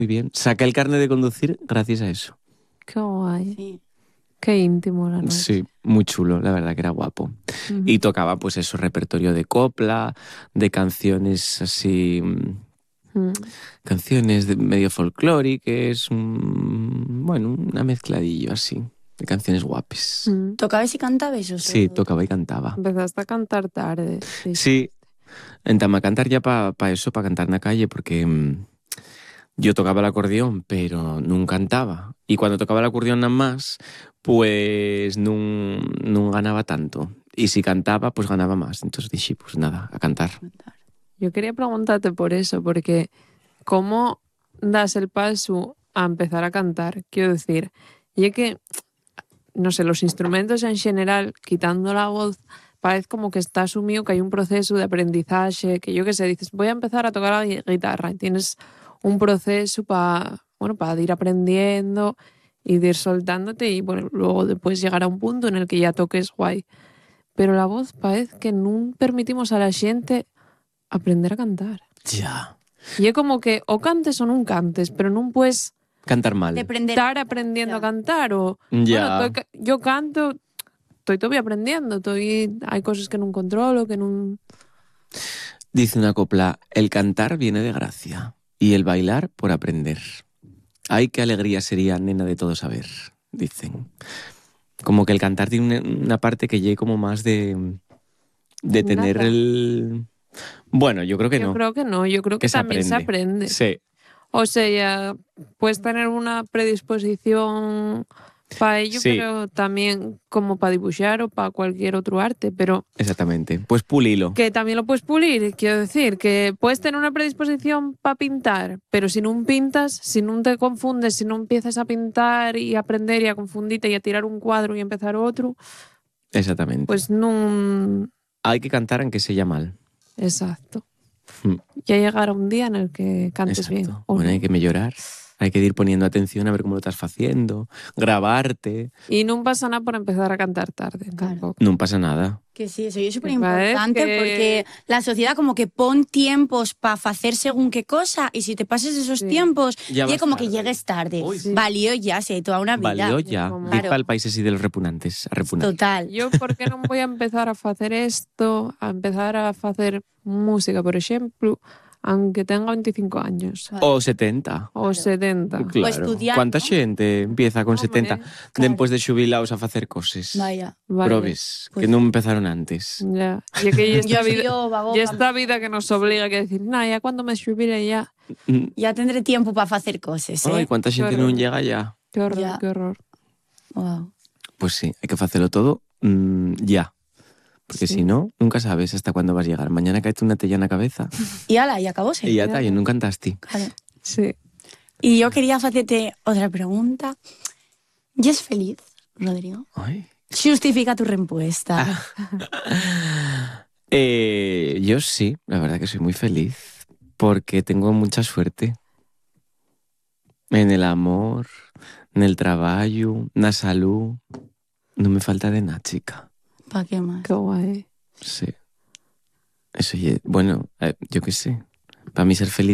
muy bien. Saqué el carnet de conducir gracias a eso. Qué guay. Sí. Qué íntimo la noche. Sí, muy chulo, la verdad que era guapo. Ujú. Y tocaba pues eso, repertorio de copla, de canciones así, Mm. canciones medio folclóricas, bueno, una mezcladillo así, de canciones guapes. Mm. ¿Tocabas y cantabas o Sí, solo? tocaba y cantaba. Empezaste a cantar tarde. Sí, entama a cantar ya para eso, para cantar en la calle, porque yo tocaba el acordeón, pero no cantaba. Y cuando tocaba el acordeón nada más, pues no ganaba tanto. Y si cantaba, pues ganaba más. Entonces dije, pues nada, a cantar. Yo quería preguntarte por eso, porque ¿cómo das el paso a empezar a cantar? Quiero decir, y es que, no sé, los instrumentos en general, quitando la voz, parece como que está asumido que hay un proceso de aprendizaje, que yo qué sé, dices, voy a empezar a tocar la guitarra y tienes un proceso para, bueno, para ir aprendiendo y de ir soltándote y, bueno, luego después llegar a un punto en el que ya toques guay. Pero la voz parece que no permitimos a la gente aprender a cantar. Ya. Y es como que o cantes o no cantes, pero no puedes Cantar mal. estar aprendiendo a cantar o... Ya. Bueno, yo canto, estoy todavía aprendiendo, hay cosas que no controlo, que no... Dice una copla, el cantar viene de gracia y el bailar por aprender. Ay, qué alegría sería, nena, de todo saber, dicen. Como que el cantar tiene una parte que llegue como más de tener Nada. el... Bueno, yo creo que Yo no. creo que no, yo creo que se también se aprende. Sí, O sea, puedes tener una predisposición para ello, Sí. pero también como para dibujar o para cualquier otro arte, pero exactamente. Pues pulilo. que también lo puedes pulir, quiero decir, que puedes tener una predisposición para pintar, pero si no pintas, si no te confundes, si no empiezas a pintar y a aprender y a confundirte y a tirar un cuadro y empezar otro, Exactamente. pues no... Hay que cantar aunque se llama mal. Exacto. Mm. Ya llegará un día en el que cantes Exacto. bien. ¿o Bueno, no? hay que mejorar. Hay que ir poniendo atención a ver cómo lo estás haciendo, grabarte. Y no pasa nada por empezar a cantar tarde, Claro. tampoco. No pasa nada. Que sí, eso es súper Me parece importante que- porque la sociedad como que pon tiempos para hacer según qué cosa y si te pases esos Sí. tiempos Ya y vas como que tarde. llegues tarde. Uy, sí. Valió ya, si hay toda una vida. Valió ya. Como- Dir Claro. para el país así de los repugnantes. A repunar. Total. Yo, ¿por qué no voy a empezar a hacer esto? A empezar a hacer música, por ejemplo, aunque tenga 25 años. O 70. O 70. Claro. estudiar, ¿Cuánta ¿no? gente empieza con Hombre, 70 después de xubilaos a hacer cosas? Vaya. vaya. Probes, Pues que no empezaron antes. Ya. Y es que Yo frío, vago, ya esta vida que nos obliga a decir, nah, ya cuando me jubile ya. Mm. ya tendré tiempo para hacer cosas, Ay, ¿eh? cuánta gente horror. no llega ya. Qué horror, Ya. qué horror. Wow. Pues sí, hay que hacerlo todo ya. Porque Sí. si no, nunca sabes hasta cuándo vas a llegar. Mañana caete una tella en la cabeza Y ala, y acabó, y ya está, y nunca cantaste. Claro. Sí. Y yo quería hacerte otra pregunta. ¿Y es feliz, Rodrigo? Ay. Justifica tu respuesta. Yo sí, la verdad que soy muy feliz porque tengo mucha suerte en el amor, en el trabajo, en la salud. No me falta de nada, chica. ¿Para qué más? Qué guay. Sí. Eso bueno, yo qué sé. Para mí ser feliz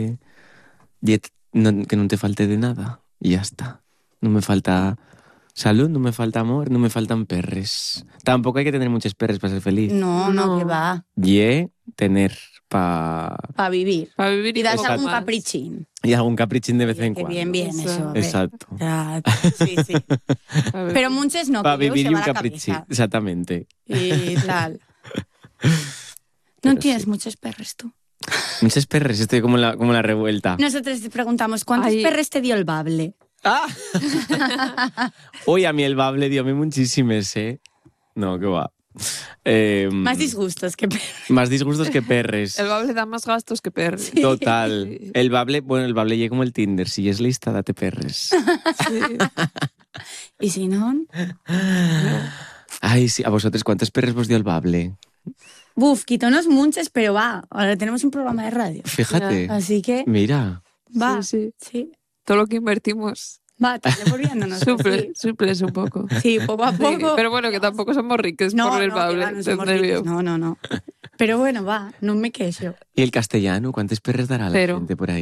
que no te falte de nada. Y ya está. No me falta salud, no me falta amor, no me faltan perres. Tampoco hay que tener muchos perres para ser feliz. No, No. que va. Y tener pa... Para vivir. Para vivir Y das poco algún más. caprichín. Y algún caprichín de vez en Que cuando. bien, Eso. eso. a ver. Exacto. Ya, sí, sí. Pa' vivir. Pero muchos no, Para que luego vivir se y va un la caprichín. cabeza. Exactamente. Y tal. Pero ¿No tienes sí. muchos perros tú? Muchos perres, estoy como en la revuelta. Nosotros te preguntamos, ¿cuántos Ay. perros te dio el bable? ¡Ah! Uy, a mí el bable diome muchísimos, ¿eh? No, qué va. Más disgustos que perros. Más disgustos que perres. El bable da más gastos que perro. Total. Sí. El bable llega como el Tinder. Si es lista, date perres. Sí. Y si no, Ay, sí. ¿A vosotros cuántos perres vos dio el bable? buf, quítanos muchos, pero va. Ahora tenemos un programa de radio. Fíjate. Así que Mira. va. Sí, sí. Sí. Todo lo que invertimos Va, te devolviéndonos. suples un poco. Sí, poco a Sí, poco. pero bueno, que tampoco somos ricos no, por el no, que bable. va, no somos entendeu? ricos. No, no, no. Pero bueno, va, no me quejo. ¿Y el castellano? ¿Cuántos perres dará la Cero. gente por ahí?